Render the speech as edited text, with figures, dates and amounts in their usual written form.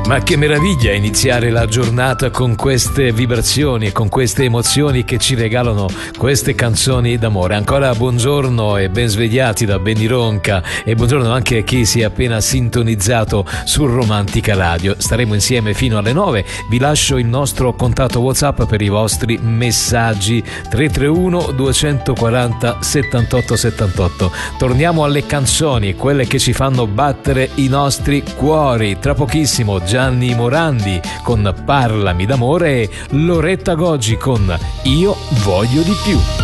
Ma che meraviglia iniziare la giornata con queste vibrazioni e con queste emozioni che ci regalano queste canzoni d'amore. Ancora buongiorno e ben svegliati da Benny Ronca, e buongiorno anche a chi si è appena sintonizzato su Romantica Radio. Staremo insieme fino alle 9. Vi lascio il nostro contatto WhatsApp per i vostri messaggi: 331 240 78 78. Torniamo alle canzoni, quelle che ci fanno battere i nostri cuori. Tra pochissimo Gianni Morandi con Parlami d'amore e Loretta Goggi con Io voglio di più.